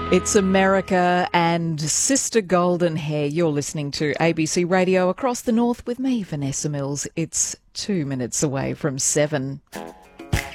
It's America and Sister Golden Hair. You're listening to ABC Radio across the north with me, Vanessa Mills. It's 2 minutes away from 7.